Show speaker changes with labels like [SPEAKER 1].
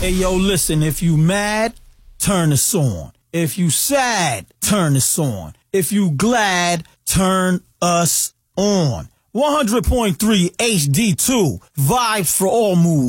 [SPEAKER 1] Hey, yo, listen, if you mad, turn this on. If you sad, turn this on. If you glad, turn us on. 100.3 HD2, vibes for all moods.